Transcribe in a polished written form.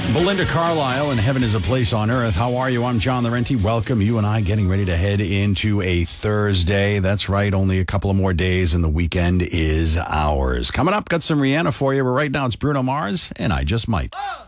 Belinda Carlisle and Heaven is a Place on Earth. How are you? I'm John Laurenti. Welcome. You and I getting ready to head into a Thursday. That's right. Only a couple of more days and the weekend is ours. Coming up, got some Rihanna for you. But right now it's Bruno Mars and I Just Might.